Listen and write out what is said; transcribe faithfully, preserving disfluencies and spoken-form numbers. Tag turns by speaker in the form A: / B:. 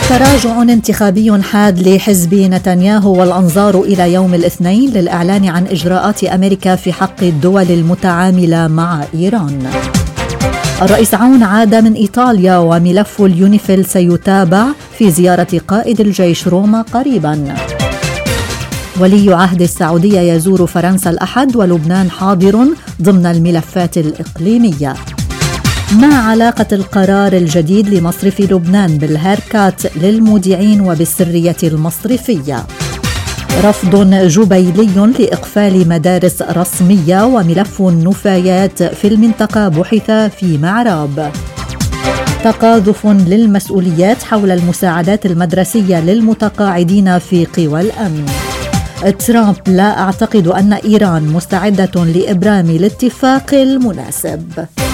A: تراجع انتخابي حاد لحزب نتنياهو والأنظار إلى يوم الاثنين للإعلان عن إجراءات أمريكا في حق الدول المتعاملة مع إيران. الرئيس عون عاد من إيطاليا وملف اليونيفيل سيتابع في زيارة قائد الجيش روما قريبا. ولي عهد السعودية يزور فرنسا الأحد ولبنان حاضر ضمن الملفات الإقليمية. ما علاقة القرار الجديد لمصرف لبنان بالهيركات للمودعين وبالسرية المصرفية؟ رفض جبيلي لإقفال مدارس رسمية وملف النفايات في المنطقة بحث في معراب. تقاذف للمسؤوليات حول المساعدات المدرسية للمتقاعدين في قوى الأمن. ترامب: لا أعتقد أن إيران مستعدة لإبرام الاتفاق المناسب.